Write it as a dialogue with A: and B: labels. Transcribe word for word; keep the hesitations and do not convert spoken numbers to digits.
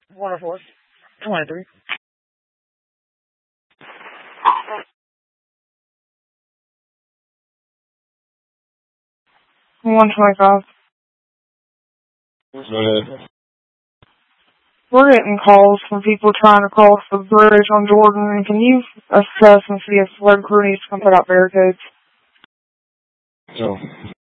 A: one oh four, twenty-three. one twenty-five.
B: Go ahead.
A: We're getting calls from people trying to cross the bridge on Jordan, and can you assess and see if Red Crew needs to come put out barricades?
B: So.